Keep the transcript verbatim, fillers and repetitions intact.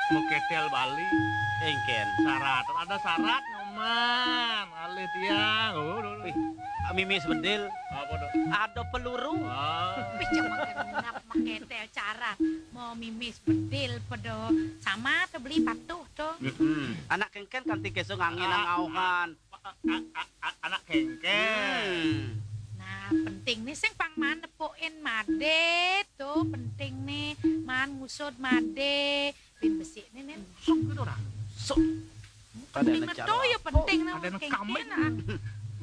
mau ketel Bali Engken. syarat ada syarat nyoman alih tiang oh Wih, mimis bedil. apa dong Ada peluru. ah Wis cuma genap maketel cara mau mimis bedil pedo sama tuh beli patuh tuh. Hmm. Anak kengken kanti keso ngangin ang auhan. A- a- a- anak kengken Hmm. Nah penting nih sing pang man nepoin made tuh penting nih man ngusut made bin besi nih nih sok gitu orang So. penting Pada tuh ya penting nih ada yang kengken kamit. ah.